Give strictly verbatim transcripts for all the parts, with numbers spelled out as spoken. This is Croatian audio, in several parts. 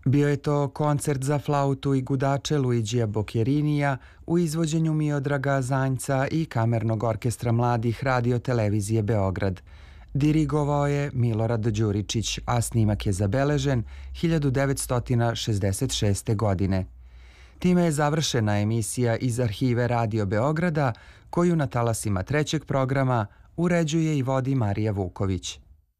Bio je to koncert za flautu i gudače Luigija Boccherinija u izvođenju Miodraga Zanjca i Kamernog orkestra mladih Radio televizije Beograd. Dirigovao je Milorad Đuričić, a snimak je zabeležen hiljadu devetsto šezdeset šeste. godine. Time je završena emisija iz arhive Radio Beograda, koju na talasima trećeg programa uređuje i vodi Marija Vuković.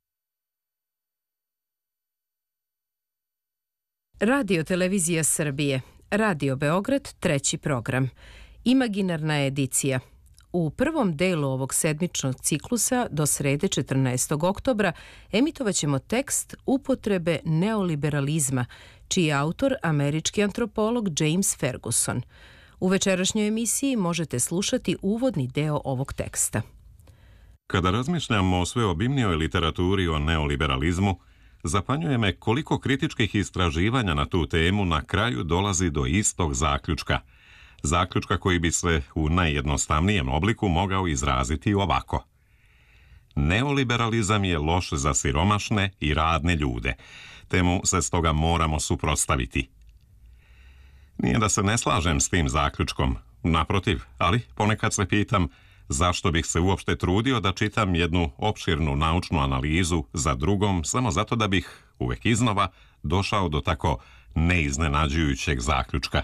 Radio televizija Srbije, Radio Beograd, treći program. Imaginarna edicija. U prvom delu ovog sedmičnog ciklusa do srede četrnaestog oktobra emitovaćemo tekst Upotrebe neoliberalizma, čiji je autor američki antropolog James Ferguson. U večerašnjoj emisiji možete slušati uvodni deo ovog teksta. Kada razmišljamo o sveobimnijoj literaturi o neoliberalizmu, zapanjuje me koliko kritičkih istraživanja na tu temu na kraju dolazi do istog zaključka. Zaključka koji bi se u najjednostavnijem obliku mogao izraziti ovako. Neoliberalizam je loš za siromašne i radne ljude, te mu se stoga moramo suprotstaviti. Nije da se ne slažem s tim zaključkom, naprotiv, ali ponekad se pitam zašto bih se uopšte trudio da čitam jednu opširnu naučnu analizu za drugom, samo zato da bih uvek iznova došao do tako neiznenađujućeg zaključka.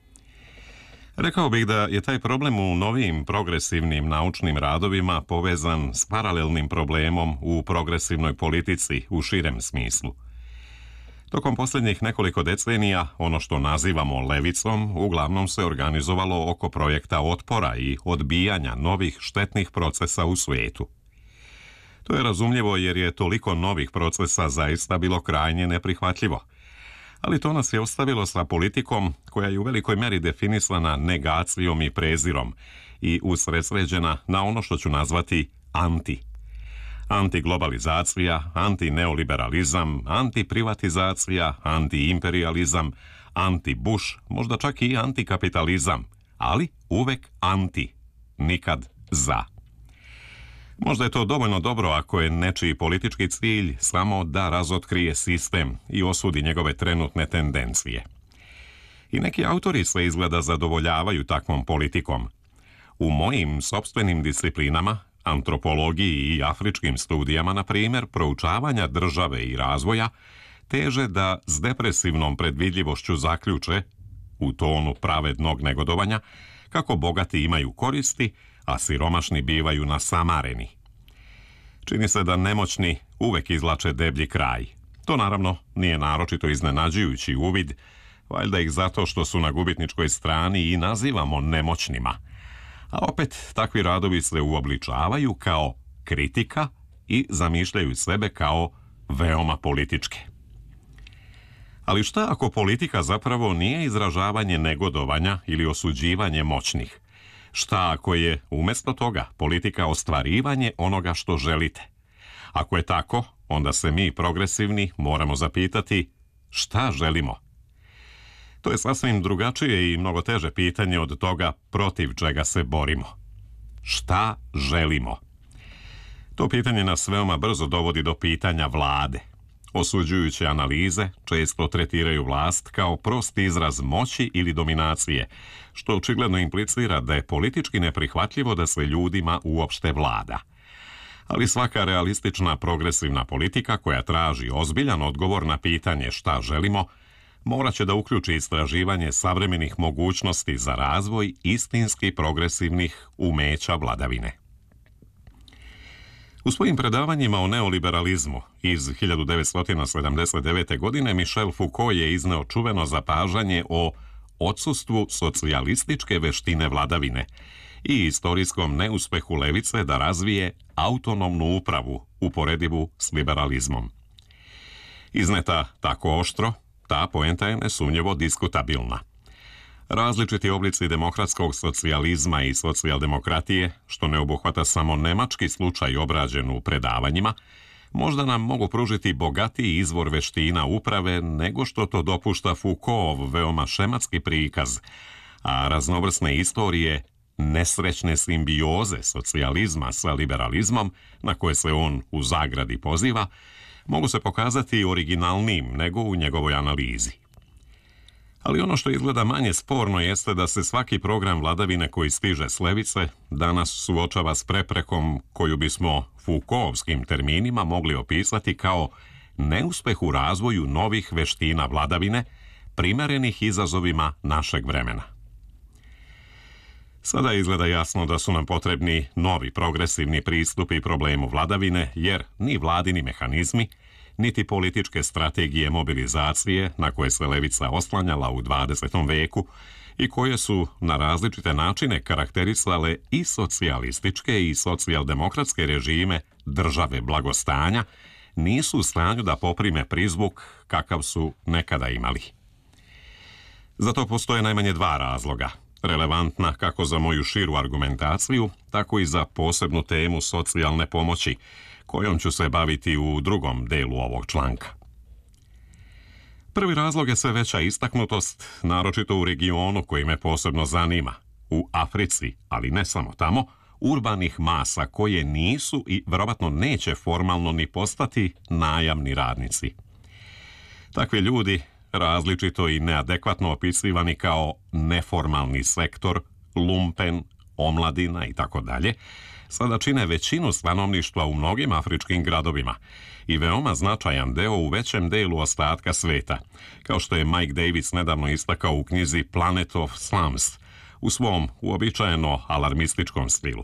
Rekao bih da je taj problem u novijim progresivnim naučnim radovima povezan s paralelnim problemom u progresivnoj politici u širem smislu. Tokom posljednjih nekoliko decenija, ono što nazivamo levicom, uglavnom se organizovalo oko projekta otpora i odbijanja novih štetnih procesa u svijetu. To je razumljivo jer je toliko novih procesa zaista bilo krajnje neprihvatljivo. Ali to nas je ostavilo sa politikom koja je u velikoj meri definisana negacijom i prezirom i usredsređena na ono što ću nazvati anti. Antiglobalizacija, antineoliberalizam, antiprivatizacija, antiimperializam, anti-Bush, možda čak i antikapitalizam, ali uvek anti, nikad za. Možda je to dovoljno dobro ako je nečiji politički cilj samo da razotkrije sistem i osudi njegove trenutne tendencije. I neki autori se izgleda zadovoljavaju takvom politikom. U mojim sopstvenim disciplinama, antropologiji i afričkim studijama, na primjer, proučavanja države i razvoja, teže da s depresivnom predvidljivošću zaključe, u tonu pravednog negodovanja, kako bogati imaju koristi, a siromašni bivaju nasamareni. Čini se da nemoćni uvek izvlače deblji kraj. To naravno nije naročito iznenađujući uvid, valjda ih zato što su na gubitničkoj strani i nazivamo nemoćnima. A opet takvi radovi se uobličavaju kao kritika i zamišljaju sebe kao veoma političke. Ali šta ako politika zapravo nije izražavanje negodovanja ili osuđivanje moćnih? Šta ako je umjesto toga politika ostvarivanje onoga što želite? Ako je tako, onda se mi progresivni moramo zapitati šta želimo? To je sasvim drugačije i mnogo teže pitanje od toga protiv čega se borimo. Šta želimo? To pitanje nas veoma brzo dovodi do pitanja vlade. Osuđujuće analize često tretiraju vlast kao prost izraz moći ili dominacije, što očigledno implicira da je politički neprihvatljivo da se ljudima uopšte vlada. Ali svaka realistična progresivna politika koja traži ozbiljan odgovor na pitanje šta želimo, morat će da uključi istraživanje savremenih mogućnosti za razvoj istinski progresivnih umeća vladavine. U svojim predavanjima o neoliberalizmu iz hiljadu devetsto sedamdeset devete. godine Michel Foucault je izneo čuveno zapažanje o odsustvu socijalističke veštine vladavine i istorijskom neuspehu levice da razvije autonomnu upravu uporedivu s liberalizmom. Izneta tako oštro, ta poenta je nesumnjivo diskutabilna. Različiti oblici demokratskog socijalizma i socijaldemokratije, što ne obuhvata samo nemački slučaj obrađen u predavanjima, možda nam mogu pružiti bogatiji izvor veština uprave nego što to dopušta Foucaultov veoma šematski prikaz, a raznovrsne istorije nesrećne simbioze socijalizma sa liberalizmom, na koje se on u zagradi poziva, mogu se pokazati originalnijim nego u njegovoj analizi. Ali ono što izgleda manje sporno jeste da se svaki program vladavine koji stiže s levice danas suočava s preprekom koju bismo Foucaultovskim terminima mogli opisati kao neuspeh u razvoju novih veština vladavine primerenih izazovima našeg vremena. Sada izgleda jasno da su nam potrebni novi progresivni pristupi problemu vladavine, jer ni vladini mehanizmi, niti političke strategije mobilizacije na koje se levica oslanjala u dvadesetom veku i koje su na različite načine karakterisale i socijalističke i socijaldemokratske režime države blagostanja, nisu u stanju da poprime prizvuk kakav su nekada imali. Zato postoje najmanje dva razloga, relevantna kako za moju širu argumentaciju, tako i za posebnu temu socijalne pomoći, kojom ću se baviti u drugom delu ovog članka. Prvi razlog je sve veća istaknutost, naročito u regionu koji me posebno zanima, u Africi, ali ne samo tamo, urbanih masa koje nisu i vjerovatno neće formalno ni postati najamni radnici. Takvi ljudi, različito i neadekvatno opisivani kao neformalni sektor, lumpen, omladina i tako dalje, sada čine većinu stanovništva u mnogim afričkim gradovima i veoma značajan deo u većem delu ostatka sveta, kao što je Mike Davis nedavno istakao u knjizi Planet of Slums, u svom uobičajeno alarmističkom stilu.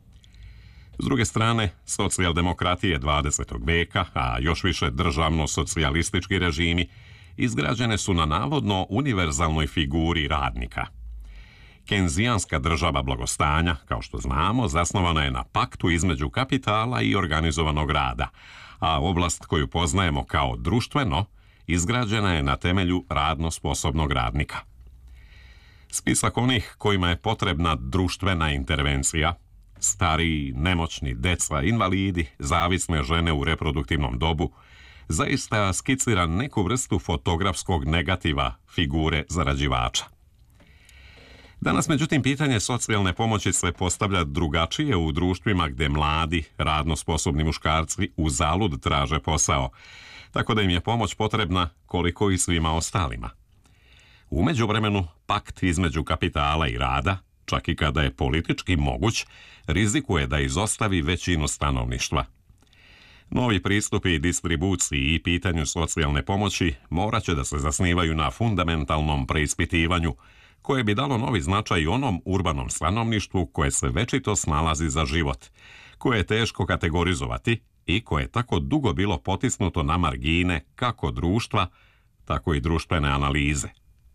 S druge strane, socijaldemokratije dvadesetog veka, a još više državno-socijalistički režimi, izgrađene su na navodno univerzalnoj figuri radnika. Kenzijanska država blagostanja, kao što znamo, zasnovana je na paktu između kapitala i organizovanog rada, a oblast koju poznajemo kao društveno izgrađena je na temelju radno sposobnog radnika. Spisak onih kojima je potrebna društvena intervencija, stariji, nemoćni, deca, invalidi, zavisne žene u reproduktivnom dobu, zaista skicira neku vrstu fotografskog negativa figure zarađivača. Danas, međutim, pitanje socijalne pomoći se postavlja drugačije u društvima gdje mladi, radno sposobni muškarci uzalud traže posao, tako da im je pomoć potrebna koliko i svima ostalima. U međuvremenu, pakt između kapitala i rada, čak i kada je politički moguć, rizikuje da izostavi većinu stanovništva. Novi pristupi distribuciji i pitanju socijalne pomoći morat će da se zasnivaju na fundamentalnom preispitivanju, koje bi dalo novi značaj onom urbanom stanovništvu koje se večito snalazi za život, koje je teško kategorizovati i koje je tako dugo bilo potisnuto na margine kako društva, tako i društvene analize.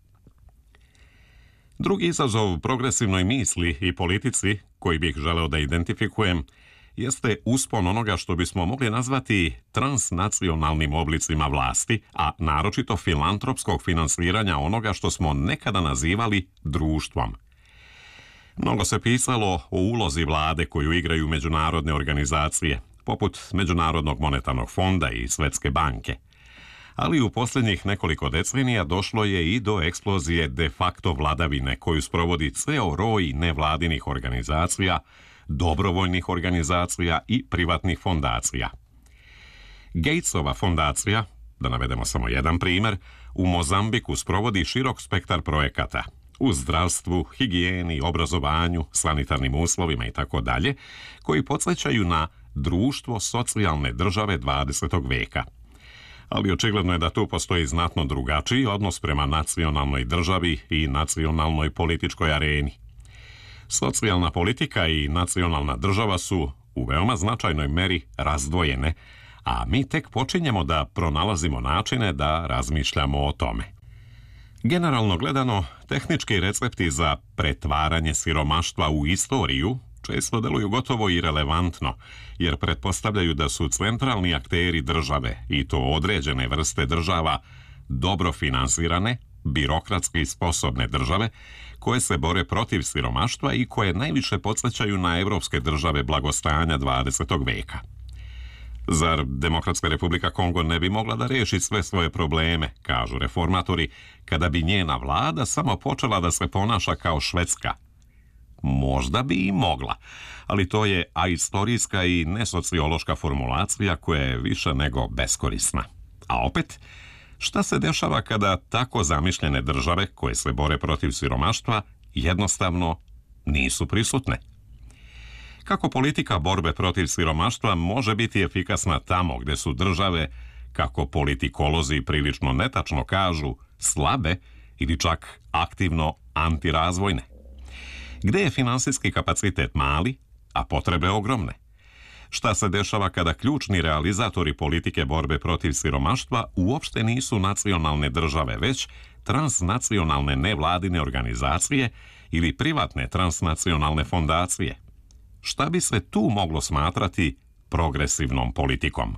Drugi izazov progresivnoj misli i politici, koji bih želeo da identifikujem, jeste uspon onoga što bismo mogli nazvati transnacionalnim oblicima vlasti, a naročito filantropskog finansiranja onoga što smo nekada nazivali društvom. Mnogo se pisalo o ulozi vlade koju igraju međunarodne organizacije, poput Međunarodnog monetarnog fonda i Svetske banke. Ali u posljednjih nekoliko decenija došlo je i do eksplozije de facto vladavine koju sprovodi ceo roj nevladinih organizacija, dobrovoljnih organizacija i privatnih fondacija. Gatesova fondacija, da navedemo samo jedan primjer, u Mozambiku sprovodi širok spektar projekata u zdravstvu, higijeni, obrazovanju, sanitarnim uslovima i tako dalje, koji podsjećaju na društvo socijalne države dvadesetog veka. Ali očigledno je da tu postoji znatno drugačiji odnos prema nacionalnoj državi i nacionalnoj političkoj areni. Socijalna politika i nacionalna država su u veoma značajnoj meri razdvojene, a mi tek počinjemo da pronalazimo načine da razmišljamo o tome. Generalno gledano, tehnički recepti za pretvaranje siromaštva u istoriju često deluju gotovo irelevantno, jer pretpostavljaju da su centralni akteri države, i to određene vrste država, dobro finansirane, birokratski sposobne države, koje se bore protiv siromaštva i koje najviše podsjećaju na evropske države blagostanja dvadesetog veka. Zar Demokratska Republika Kongo ne bi mogla da reši sve svoje probleme, kažu reformatori, kada bi njena vlada samo počela da se ponaša kao Švedska? Možda bi i mogla, ali to je aistorijska i nesociološka formulacija koja je više nego beskorisna. A opet, šta se dešava kada tako zamišljene države koje se bore protiv siromaštva jednostavno nisu prisutne? Kako politika borbe protiv siromaštva može biti efikasna tamo gde su države, kako politikolozi prilično netačno kažu, slabe ili čak aktivno antirazvojne? Gde je finansijski kapacitet mali, a potrebe ogromne? Šta se dešava kada ključni realizatori politike borbe protiv siromaštva uopšte nisu nacionalne države, već transnacionalne nevladine organizacije ili privatne transnacionalne fondacije? Šta bi se tu moglo smatrati progresivnom politikom?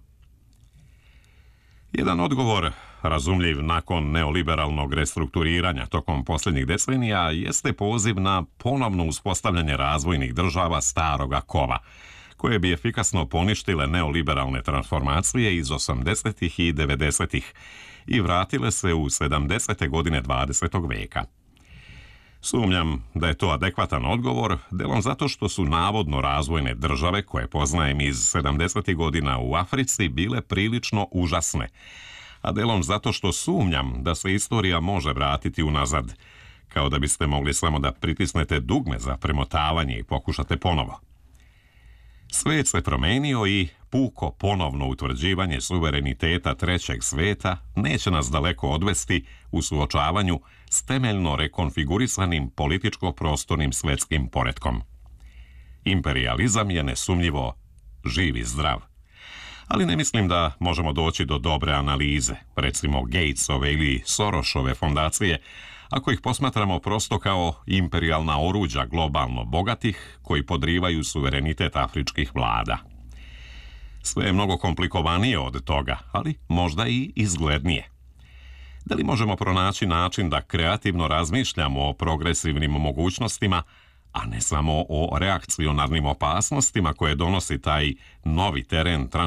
Jedan odgovor, razumljiv nakon neoliberalnog restrukturiranja tokom posljednjih decenija, jeste poziv na ponovno uspostavljanje razvojnih država staroga kova, koje bi efikasno poništile neoliberalne transformacije iz osamdesetih i devedesetih i vratile se u sedamdesete godine dvadesetog veka. Sumnjam da je to adekvatan odgovor, delom zato što su navodno razvojne države koje poznajem iz sedamdesetih godina u Africi bile prilično užasne, a delom zato što sumnjam da se istorija može vratiti unazad, kao da biste mogli samo da pritisnete dugme za premotavanje i pokušate ponovo. Svet se promenio i puko ponovno utvrđivanje suvereniteta trećeg sveta neće nas daleko odvesti u suočavanju s temeljno rekonfigurisanim političko-prostornim svetskim poretkom. Imperializam je nesumnjivo živ i zdrav, ali ne mislim da možemo doći do dobre analize, recimo Gatesove ili Sorosove fondacije, ako ih posmatramo prosto kao imperijalna oruđa globalno bogatih koji podrivaju suverenitet afričkih vlada. Sve je mnogo komplikovanije od toga, ali možda i izglednije. Da li možemo pronaći način da kreativno razmišljamo o progresivnim mogućnostima, a ne samo o reakcionarnim opasnostima koje donosi taj novi teren